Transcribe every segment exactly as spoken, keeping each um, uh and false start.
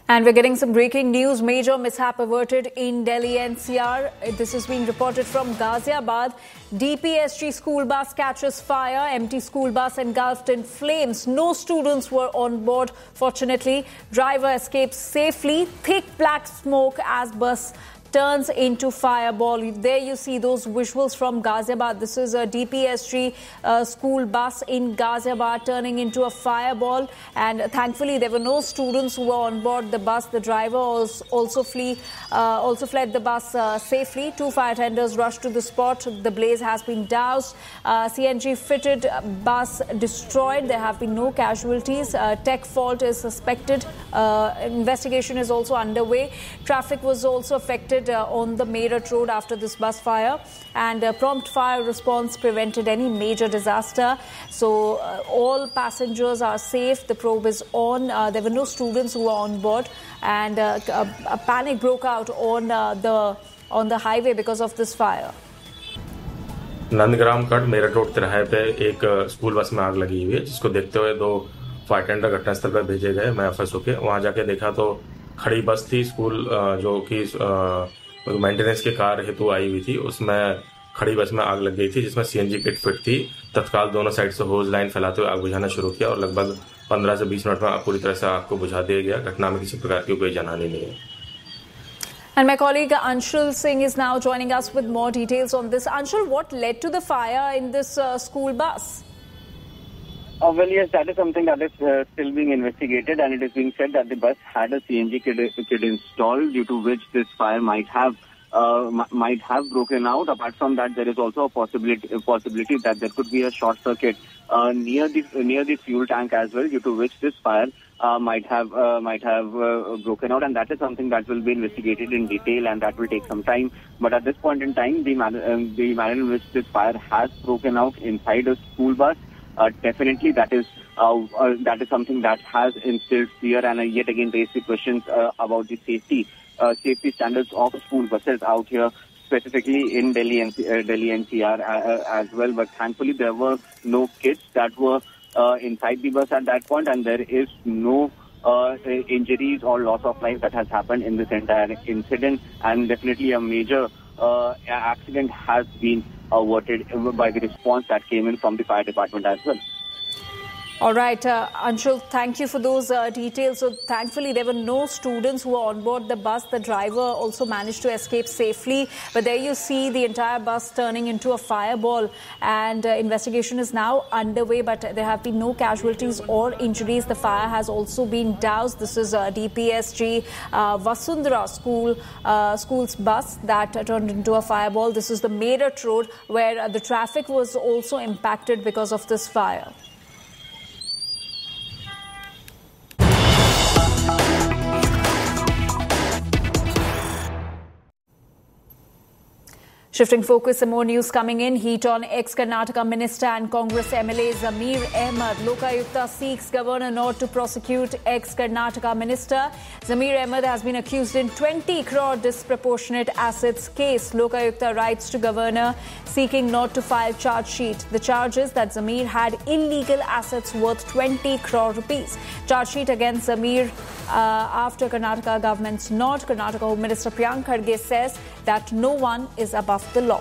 And we're getting some breaking news. Major mishap averted in Delhi N C R. This is being reported from Ghaziabad. D P S G school bus catches fire. Empty school bus engulfed in flames. No students were on board. Fortunately, driver escapes safely. Thick black smoke as bus turns into fireball. There you see those visuals from Ghaziabad. This is a D P S G uh, school bus in Ghaziabad turning into a fireball, and thankfully there were no students who were on board the bus. The driver also flee, uh, also fled the bus uh, safely. Two fire tenders rushed to the spot. The blaze has been doused. Uh, C N G fitted bus destroyed. There have been no casualties. Uh, tech fault is suspected. Uh, investigation is also underway. Traffic was also affected Uh, on the Meerut road after this bus fire, and uh, prompt fire response prevented any major disaster. So uh, all passengers are safe. The probe is on. Uh, there were no students who were on board, and uh, a, a panic broke out on uh, the on the highway because of this fire. Nandgram cut Meerut road तिराहे पे एक school bus में आग लगी हुई है, जिसको देखते हुए दो फायर टेंडर घटनास्थल पर भेजे गए मैफस होके। वहां जाके देखा तो खड़ी बस थी स्कूल जो कि मेंटेनेंस के कार्य हेतु आई हुई थी। उसमें खड़ी बस में आग लग गई थी, जिसमें सीएनजी किट फिट थी। तत्काल दोनों साइड से होज लाइन फैलाते हुए आग बुझाना शुरू किया और लगभग पंद्रह से बीस मिनट में पूरी तरह से आग को बुझा दिया गया। घटना में किसी प्रकार की कोई जानहानि नहीं है। And my colleague Anshul Singh is now joining us with more details on this. Anshul, what led to the fire in this uh, school bus? Uh, well, yes, that is something that is uh, still being investigated, and it is being said that the bus had a C N G kit, kit installed, due to which this fire might have uh, m- might have broken out. Apart from that, there is also a possibility a possibility that there could be a short circuit uh, near the near the fuel tank as well, due to which this fire uh, might have uh, might have uh, broken out, and that is something that will be investigated in detail, and that will take some time. But at this point in time, the manner um, the manner in which this fire has broken out inside a school bus, Uh, definitely, that is uh, uh, that is something that has instilled fear, and uh, yet again raised the questions uh, about the safety uh, safety standards of school buses out here, specifically in Delhi and uh, Delhi N C R uh, as well. But thankfully, there were no kids that were uh, inside the bus at that point, and there is no uh, injuries or loss of life that has happened in this entire incident. And definitely, a major uh, accident has been averted by the response that came in from the fire department as well. All right, uh, Anshul, thank you for those uh, details. So thankfully, there were no students who were on board the bus. The driver also managed to escape safely. But there you see the entire bus turning into a fireball, and uh, investigation is now underway. But there have been no casualties or injuries. The fire has also been doused. This is uh, D P S G uh, Vasundhara School uh, school's bus that uh, turned into a fireball. This is the Meerut Road, where uh, the traffic was also impacted because of this fire. Shifting focus, some more news coming in. Heat on ex-Karnataka Minister and Congress M L A Zameer Ahmed. Lokayukta seeks Governor not to prosecute ex-Karnataka Minister. Zameer Ahmed has been accused in twenty crore disproportionate assets case. Lokayukta writes to Governor seeking not to file charge sheet. The charge is that Zameer had illegal assets worth twenty crore rupees. Charge sheet against Zameer uh, after Karnataka government's nod. Karnataka Home Minister Priyank Kharge says that no one is above the law.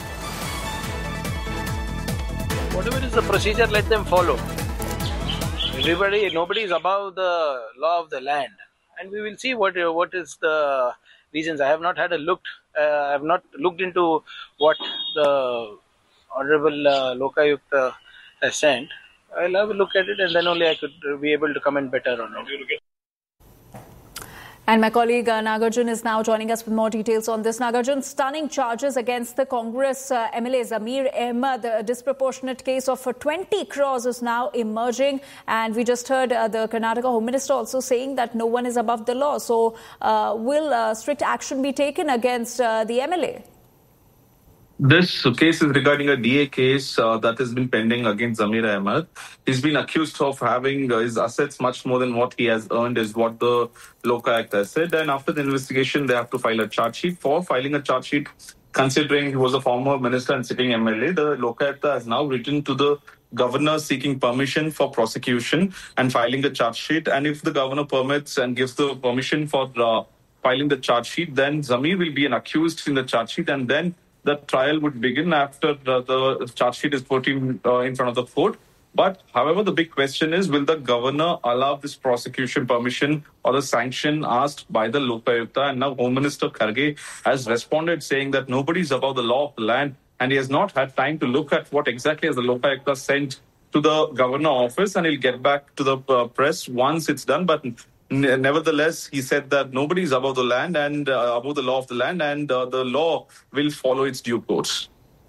Whatever is the procedure, let them follow. Everybody, nobody is above the law of the land, and we will see what what is the reasons. I have not had a look. Uh, I have not looked into what the Honorable uh, Lokayukta has sent. I'll have a look at it, and then only I could be able to comment better on it. And my colleague uh, Nagarjun is now joining us with more details on this. Nagarjun, stunning charges against the Congress uh, M L A Zameer Ahmed. The disproportionate case of uh, twenty crores is now emerging. And we just heard uh, the Karnataka Home Minister also saying that no one is above the law. So uh, will uh, strict action be taken against uh, the M L A? This case is regarding a D A case uh, that has been pending against Zameer Ahmed. He's been accused of having uh, his assets much more than what he has earned, is what the Lokayukta has said. And after the investigation, they have to file a charge sheet. For filing a charge sheet, considering he was a former minister and sitting M L A, the Lokayukta has now written to the governor seeking permission for prosecution and filing the charge sheet. And if the governor permits and gives the permission for uh, filing the charge sheet, then Zamir will be an accused in the charge sheet, and then the trial would begin after the, the charge sheet is put in, uh, in front of the court. But, however, the big question is, will the governor allow this prosecution permission or the sanction asked by the Lokayukta? And now Home Minister Kharge has responded saying that nobody is above the law of the land, and he has not had time to look at what exactly has the Lokayukta sent to the governor office, and he'll get back to the uh, press once it's done. But n- nevertheless, he said that nobody is above the land and uh, above the law of the land, and uh, the law will follow its due course.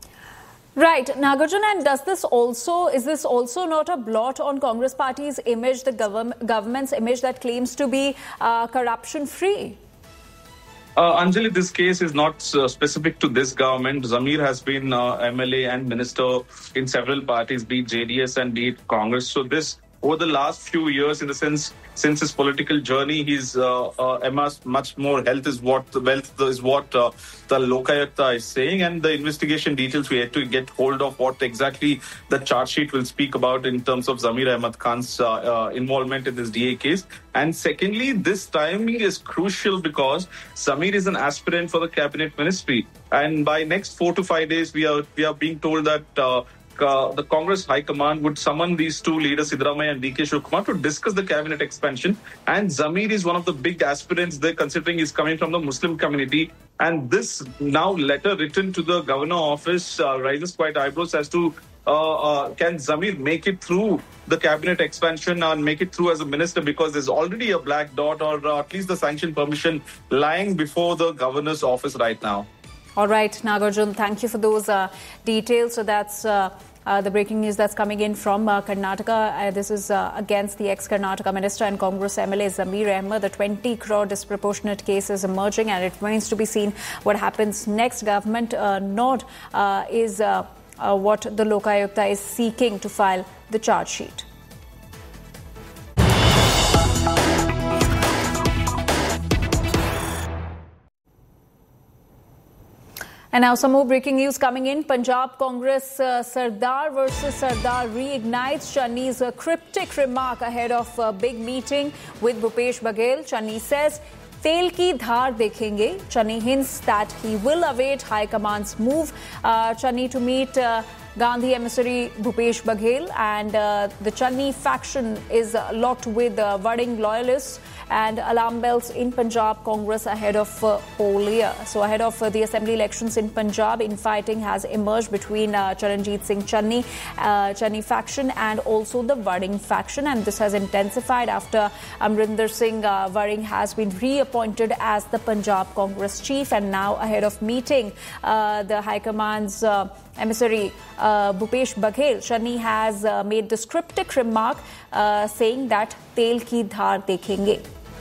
Right, Nagarjun, and does this also, is this also not a blot on Congress Party's image, the government, government's image that claims to be uh, corruption-free? Uh, Anjali, this case is not uh, specific to this government. Zamir has been uh, M L A and minister in several parties, be it J D S and be it Congress. So this, over the last few years, in the sense, since his political journey, he's uh, uh, amassed much more health is what the wealth is what uh, the Lokayukta is saying, and the investigation details we had to get hold of what exactly the charge sheet will speak about in terms of Zamir Ahmad Khan's uh, uh, involvement in this D A case. And secondly, this timing is crucial because Zamir is an aspirant for the cabinet ministry, and by next four to five days, we are we are being told that. Uh, Uh, the Congress High Command would summon these two leaders, Siddaramaiah and D K Shivakumar, to discuss the cabinet expansion. And Zamir is one of the big aspirants there, considering he's coming from the Muslim community. And this now letter written to the governor office uh, raises quite eyebrows as to uh, uh, can Zamir make it through the cabinet expansion and make it through as a minister, because there's already a black dot or uh, at least the sanction permission lying before the governor's office right now. All right, Nagarjun, thank you for those uh, details. So that's uh, uh, the breaking news that's coming in from uh, Karnataka. Uh, this is uh, against the ex-Karnataka minister and Congress M L A Zamir Ahmad. The twenty crore disproportionate case is emerging, and it remains to be seen what happens next. Government uh, nod uh, is uh, uh, what the Lokayukta is seeking to file the charge sheet. And now some more breaking news coming in. Punjab Congress uh, Sardar versus Sardar reignites. Channi's uh, cryptic remark ahead of a big meeting with Bhupesh Baghel. Channi says, "Tel ki dhar dekhenge." Channi hints that he will await High Command's move. Uh, Channi to meet uh, Gandhi emissary Bhupesh Baghel, and uh, the Channi faction is uh, locked with uh, budding loyalists, and alarm bells in Punjab Congress ahead of uh, poll year. So ahead of uh, the assembly elections in Punjab, infighting has emerged between uh, Charanjit Singh Channi, uh, Channi faction, and also the Waring faction, and this has intensified after Amrinder Singh uh, Waring has been reappointed as the Punjab Congress chief, and now ahead of meeting uh, the High Command's uh, emissary uh, Bhupesh Baghel, Channi has uh, made this cryptic remark uh, saying that "Tel ki dhar dekhenge."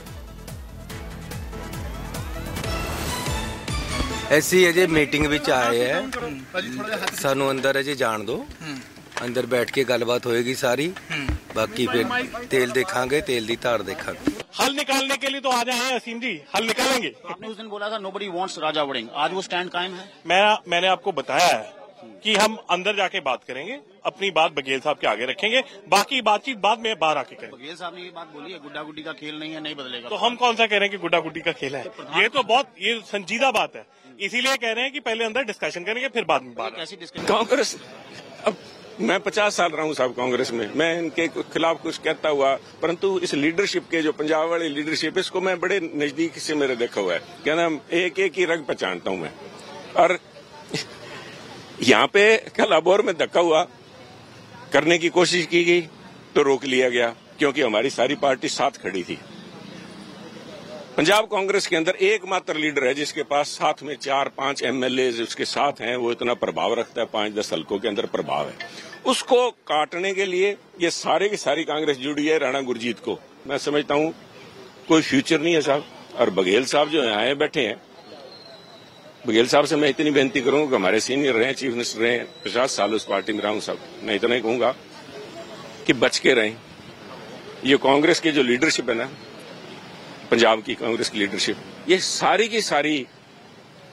ऐसी अजे meeting विच आए है, सानू अंदर अजे जान दो, अंदर बैठ के गलबात होएगी सारी, बाकी फिर तेल देखांगे, तेल दी धार देखांगे। हल निकालने के लिए तो आ जाए असीम जी, हल निकालेंगे। आपने उस दिन बोला था नोबडी वांट्स राजा वड़िंग, आज वो स्टैंड कायम है? मैं मैंने आपको बताया है कि हम अंदर जाके बात करेंगे, अपनी बात बघेल साहब के आगे रखेंगे, बाकी बातचीत बाद में बाहर आके करेंगे। बघेल साहब ने ये बात बोली है, गुड्डा गुड्डी का खेल नहीं है, नहीं बदलेगा। तो हम कौन सा कह रहे हैं कि गुड्डा गुड्डी का खेल है? ये तो बहुत ये संजीदा बात है, इसीलिए कह रहे हैं कि पहले अंदर डिस्कशन करेंगे, फिर बाद में बात। कैसी डिस्कशन? कांग्रेस, अब मैं पचास साल रहा हूँ साहब कांग्रेस में, मैं इनके खिलाफ कुछ कहता हुआ, परंतु इस लीडरशिप के जो पंजाब वाली लीडरशिप, इसको मैं बड़े नजदीक से मेरे देखा हुआ है, क्या नाम, एक एक ही रंग पहचानता हूँ मैं। और यहाँ पे कल अबोर में धक्का हुआ, करने की कोशिश की गई तो रोक लिया गया, क्योंकि हमारी सारी पार्टी साथ खड़ी थी। पंजाब कांग्रेस के अंदर एकमात्र लीडर है जिसके पास साथ में चार पांच एमएलए उसके साथ हैं, वो इतना प्रभाव रखता है, पांच दस हल्कों के अंदर प्रभाव है। उसको काटने के लिए ये सारे की सारी कांग्रेस जुड़ी है राणा गुरजीत को। मैं समझता हूँ कोई फ्यूचर नहीं है साहब। और बघेल साहब जो आए बैठे हैं, बघेल साहब से मैं इतनी बेनती करूंगा कि हमारे सीनियर रहे, चीफ मिनिस्टर रहे, पचास साल उस पार्टी में रहा हूं साहब, मैं इतना ही कहूंगा कि बच के रहें। ये कांग्रेस की जो लीडरशिप है ना, पंजाब की कांग्रेस की लीडरशिप, ये सारी की सारी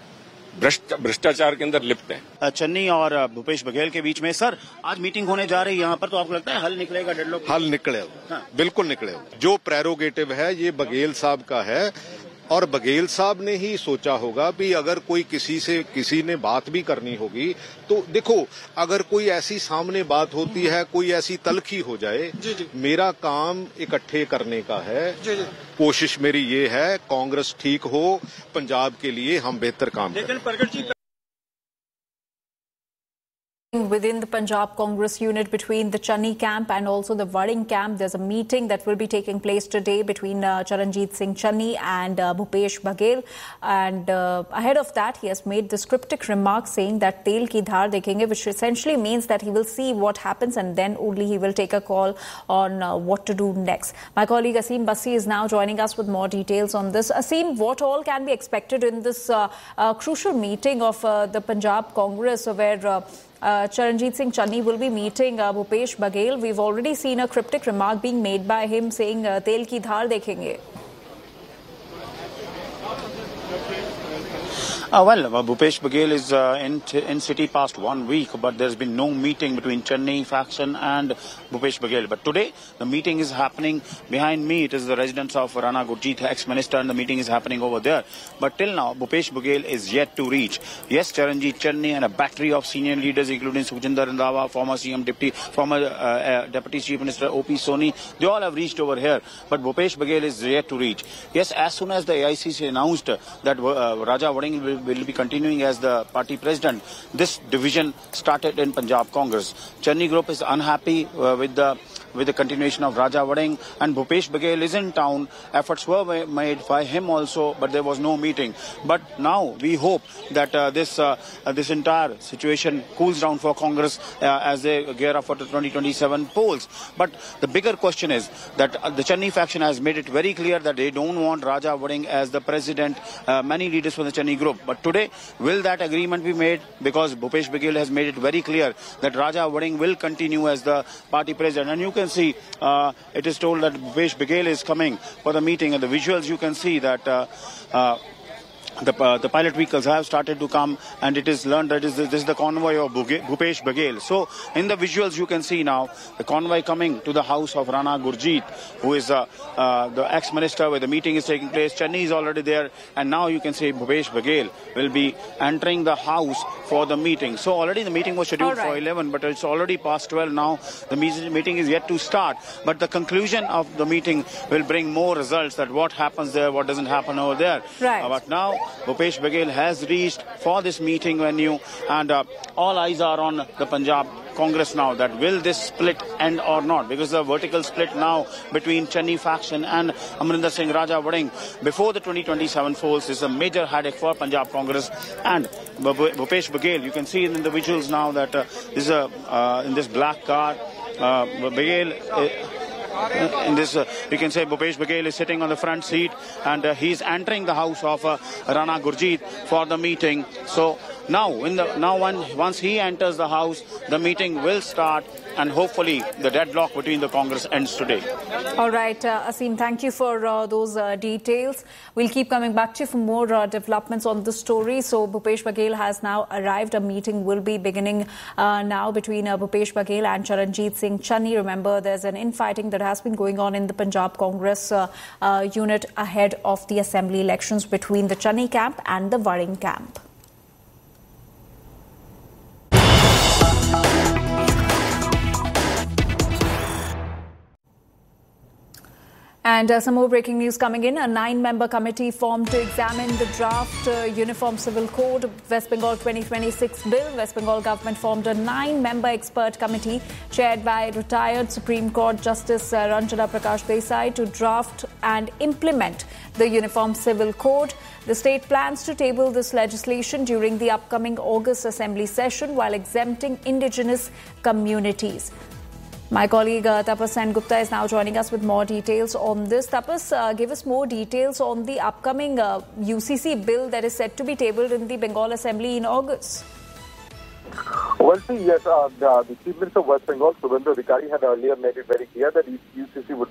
भ्रष्टाचार के अंदर लिप्त हैं। चन्नी और भूपेश बघेल के बीच में सर आज मीटिंग होने जा रही है यहाँ पर, तो आपको लगता है हल निकलेगा डेडलॉक? हल निकले, हाँ। बिल्कुल निकले। जो प्रेरोगेटिव है ये बघेल साहब का है और बघेल साहब ने ही सोचा होगा भी अगर कोई किसी से किसी ने बात भी करनी होगी तो देखो, अगर कोई ऐसी सामने बात होती है, कोई ऐसी तलखी हो जाए, जी जी। मेरा काम इकट्ठे करने का है। जी जी। कोशिश मेरी ये है कांग्रेस ठीक हो, पंजाब के लिए हम बेहतर काम करें। लेकिन प्रगट जी within the Punjab Congress unit between the Channi camp and also the Waring camp, there's a meeting that will be taking place today between uh, Charanjit Singh Channi and uh, Bhupesh Baghel. And uh, ahead of that, he has made this cryptic remark saying that tel ki dhar dekhenge, which essentially means that he will see what happens and then only he will take a call on uh, what to do next. My colleague Aseem Bassi is now joining us with more details on this. Aseem, what all can be expected in this uh, uh, crucial meeting of uh, the Punjab Congress where uh, Uh, Charanjit Singh Channi will be meeting uh, Bhupesh Baghel? We've already seen a cryptic remark being made by him saying uh, tel ki dhar dekhenge. Uh, well, uh, Bhupesh Baghel is uh, in, in city past one week, but there's been no meeting between Channi faction and Bhupesh Baghel. But today, the meeting is happening behind me. It is the residence of Rana Gurjeet, ex-minister, and the meeting is happening over there. But till now, Bhupesh Baghel is yet to reach. Yes, Charanjit Channi and a battery of senior leaders, including Sukhjinder Randhawa, former C M Deputy, former uh, uh, Deputy Chief Minister O P Soni, they all have reached over here. But Bhupesh Baghel is yet to reach. Yes, as soon as the A I C C announced that uh, Raja Wading will will be continuing as the party president, this division started in Punjab Congress. Channi Group is unhappy uh, with the with the continuation of Raja Wading, and Bhupesh Baghel is in town. Efforts were made by him also, but there was no meeting. But now we hope that uh, this uh, uh, this entire situation cools down for Congress uh, as they gear up for the twenty twenty-seven polls. But the bigger question is that uh, the Channi faction has made it very clear that they don't want Raja Wading as the president. Uh, many leaders from the Channi Group. But today, will that agreement be made? Because Bhupesh Baghel has made it very clear that Raja Wading will continue as the party president. And you can see, uh, it is told that Bhupesh Baghel is coming for the meeting, and the visuals you can see that uh, uh, The, uh, the pilot vehicles have started to come, and it is learned that is this is the convoy of Bhupesh Baghel. So in the visuals you can see now the convoy coming to the house of Rana Gurjeet, who is uh, uh, the ex-minister where the meeting is taking place. Channi is already there, and now you can see Bhupesh Baghel will be entering the house for the meeting. So already the meeting was scheduled right. for eleven, but it's already past twelve now. The meeting is yet to start, but the conclusion of the meeting will bring more results that what happens there, what doesn't happen over there. Right. Uh, but now Bhupesh Baghel has reached for this meeting venue, and uh, all eyes are on the Punjab Congress now, that will this split end or not, because the vertical split now between Channi faction and Amrinder Singh Raja Wading before the twenty twenty-seven polls is a major headache for Punjab Congress. And Bhupesh Baghel, you can see in the visuals now that uh, this is a, uh, in this black car, uh, Baghel uh, in this, uh, you can say Bhupesh Baghel is sitting on the front seat, and uh, he's entering the house of uh, Rana Gurjeet for the meeting. So now, in the now one, once he enters the house, the meeting will start, and hopefully the deadlock between the Congress ends today. All right, uh, Aseem, thank you for uh, those uh, details. We'll keep coming back to you for more uh, developments on the story. So Bhupesh Baghel has now arrived. A meeting will be beginning uh, now between uh, Bhupesh Baghel and Charanjit Singh Channi. Remember, there's an infighting that has been going on in the Punjab Congress uh, uh, unit ahead of the assembly elections between the Channi camp and the Waring camp. And uh, some more breaking news coming in. A nine-member committee formed to examine the draft uh, Uniform Civil Code West Bengal twenty twenty-six bill. West Bengal government formed a nine-member expert committee chaired by retired Supreme Court Justice uh, Ranjana Prakash Desai to draft and implement the Uniform Civil Code. The state plans to table this legislation during the upcoming August Assembly session while exempting indigenous communities. My colleague uh, Tapas Sengupta is now joining us with more details on this. Tapas, uh, give us more details on the upcoming uh, U C C bill that is set to be tabled in the Bengal Assembly in August. Well, see, yes, uh, the, the Chief Minister of West Bengal, Subhendu Adhikari, had earlier made it very clear that U C C would be, uh,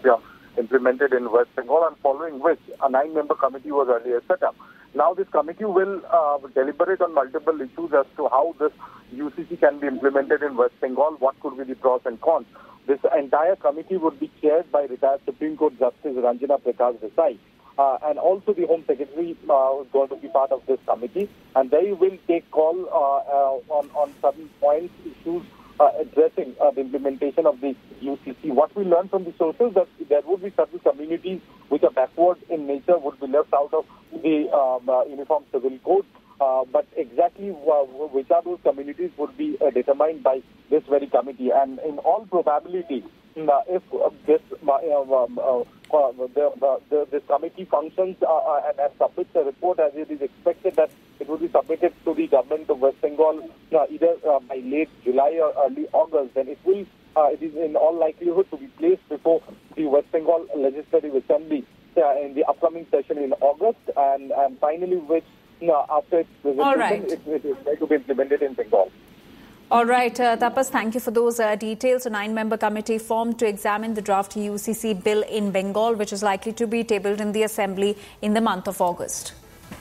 implemented in West Bengal, and following which a nine-member committee was earlier set up. Now this committee will uh, deliberate on multiple issues as to how this U C C can be implemented in West Bengal, what could be the pros and cons. This entire committee would be chaired by retired Supreme Court Justice Ranjana Prakash Desai. Uh, and also the Home Secretary uh, is going to be part of this committee, and they will take call uh, uh, on, on certain points, issues uh, addressing uh, the implementation of the U C C. What we learned from the sources that there would be certain communities which are backward in nature would be left out of the um, uh, Uniform Civil Code. Uh, but exactly uh, which are those communities would be uh, determined by this very committee. And in all probability, uh, if uh, this uh, um, uh, uh, the, uh, the, this committee functions uh, uh, and, and submits a report as it is expected that it will be submitted to the government of West Bengal uh, either uh, by late July or early August, then it will uh, it is in all likelihood to be placed before the West Bengal Legislative Assembly uh, in the upcoming session in August, and, and finally which No, after its presentation, right. it, it is going to be implemented in Bengal. All right, uh, Tapas, thank you for those uh, details. A nine-member committee formed to examine the draft U C C bill in Bengal, which is likely to be tabled in the Assembly in the month of August.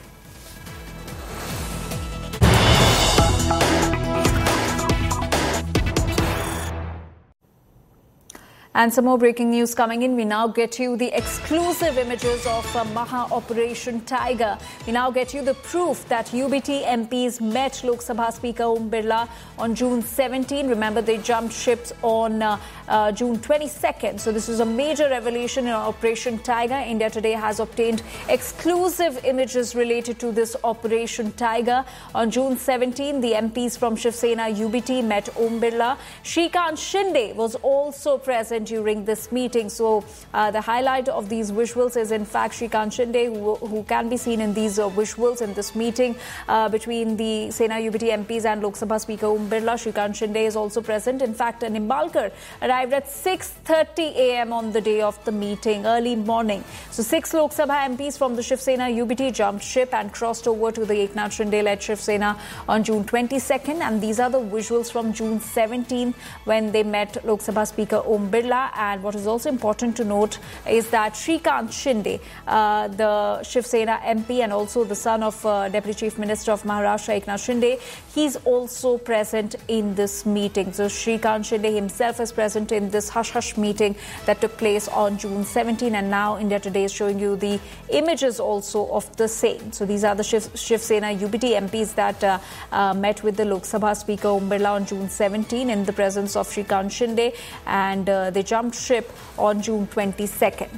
And some more breaking news coming in. We now get you the exclusive images of uh, Maha Operation Tiger. We now get you the proof that U B T M Ps met Lok Sabha Speaker Om Birla on June seventeenth. Remember, they jumped ships on uh, uh, June twenty-second. So this is a major revelation in Operation Tiger. India Today has obtained exclusive images related to this Operation Tiger. On June seventeenth, the M Ps from Shiv Sena U B T met Om Birla. Shrikant Shinde was also present during this meeting. So uh, the highlight of these visuals is in fact Shrikant Shinde, who, who can be seen in these uh, visuals in this meeting uh, between the Sena U B T M Ps and Lok Sabha Speaker Om Birla. Shrikant Shinde is also present. In fact, Nimbalkar arrived at six thirty a m on the day of the meeting, early morning. So six Lok Sabha M Ps from the Shiv Sena U B T jumped ship and crossed over to the Eknath Shinde-led Shiv Sena on June twenty-second. And these are the visuals from June seventeenth when they met Lok Sabha Speaker Om Birla. And what is also important to note is that Shrikant Shinde, uh, the Shiv Sena M P and also the son of uh, Deputy Chief Minister of Maharashtra, Eknath Shinde, he's also present in this meeting. So Shrikant Shinde himself is present in this hush-hush meeting that took place on June seventeenth. And now India Today is showing you the images also of the same. So these are the Shiv, Shiv Sena U B T M Ps that uh, uh, met with the Lok Sabha Speaker Om Birla on June seventeenth in the presence of Shrikant Shinde, and uh, they jumped ship on June twenty-second.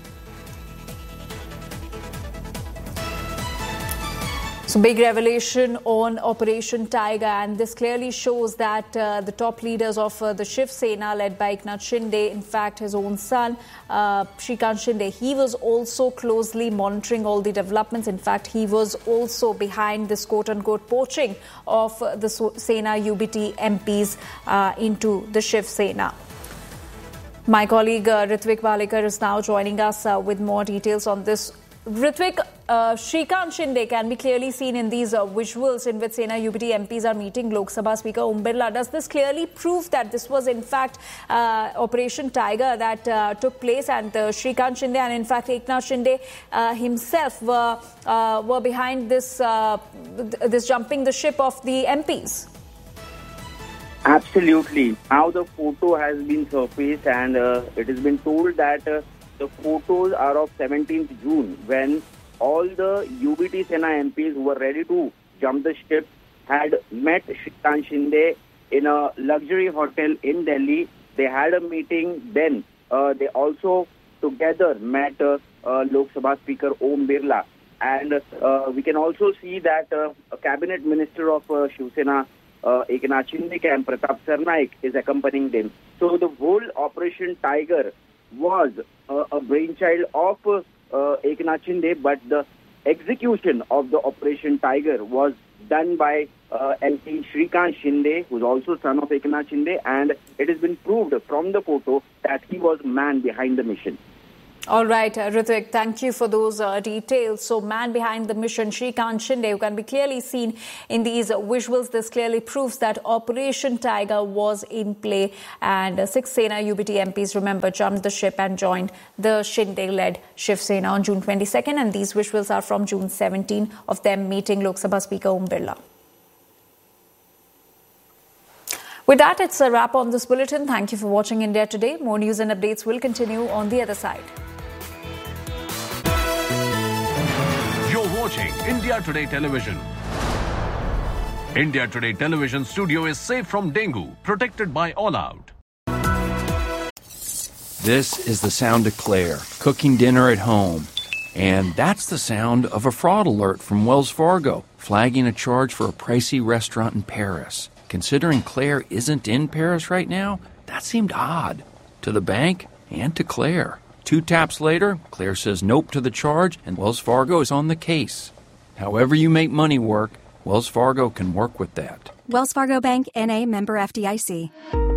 So big revelation on Operation Tiger, and this clearly shows that uh, the top leaders of uh, the Shiv Sena led by Eknath Shinde, in fact his own son uh, Shrikant Shinde, he was also closely monitoring all the developments. In fact, he was also behind this quote-unquote poaching of uh, the Sena U B T M Ps uh, into the Shiv Sena. My colleague uh, Ritvik Walekar is now joining us uh, with more details on this. Ritvik, uh, Shrikant Shinde can be clearly seen in these uh, visuals in which Sena U B T M Ps are meeting Lok Sabha Speaker Om Birla. Does this clearly prove that this was in fact uh, Operation Tiger that uh, took place, and uh, Shrikant Shinde and in fact Eknath Shinde uh, himself were uh, were behind this uh, this jumping the ship of the M Ps? Absolutely. Now the photo has been surfaced, and uh, it has been told that uh, the photos are of seventeenth June when all the U B T Sena M Ps who were ready to jump the ship had met Shrikant Shinde in a luxury hotel in Delhi. They had a meeting. Then uh, they also together met uh, uh, Lok Sabha Speaker Om Birla. And uh, we can also see that uh, a cabinet minister of uh, Shiv Sena, Uh, Eknath Shinde and Pratap Sarnaik is accompanying them. So the whole Operation Tiger was uh, a brainchild of uh, uh, Eknath Shinde, but the execution of the Operation Tiger was done by uh, M P Shrikant Shinde, who is also son of Eknath Shinde, and it has been proved from the photo that he was man behind the mission. All right, uh, Ritvik, thank you for those uh, details. So, man behind the mission, Shrikant Shinde, who can be clearly seen in these uh, visuals. This clearly proves that Operation Tiger was in play. And uh, six Sena U B T M Ps, remember, jumped the ship and joined the Shinde-led Shiv Sena on June twenty-second. And these visuals are from June seventeenth of them meeting Lok Sabha Speaker Om Birla. With that, it's a wrap on this bulletin. Thank you for watching India Today. More news and updates will continue on the other side. You're watching India Today Television. India Today Television studio is safe from dengue, protected by All Out. This is the sound of Claire, cooking dinner at home. And that's the sound of a fraud alert from Wells Fargo, flagging a charge for a pricey restaurant in Paris. Considering Claire isn't in Paris right now, that seemed odd to the bank and to Claire. Two taps later, Claire says nope to the charge, and Wells Fargo is on the case. However you make money work, Wells Fargo can work with that. Wells Fargo Bank, N A, member F D I C.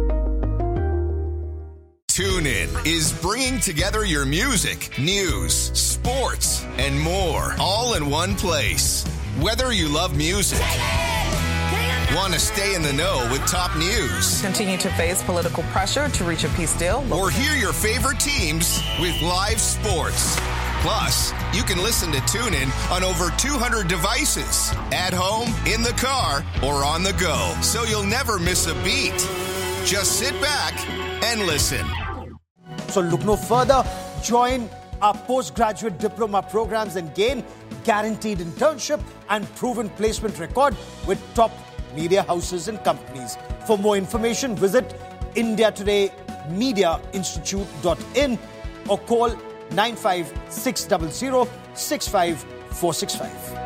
TuneIn is bringing together your music, news, sports, and more, all in one place. Whether you love music, want to stay in the know with top news, continue to face political pressure to reach a peace deal, or hear your favorite teams with live sports. Plus, you can listen to TuneIn on over two hundred devices, at home, in the car, or on the go, so you'll never miss a beat. Just sit back and listen. So look no further. Join our postgraduate diploma programs and gain guaranteed internship and proven placement record with top media houses and companies. For more information, visit india today media institute dot in or call nine five six zero zero six five four six five.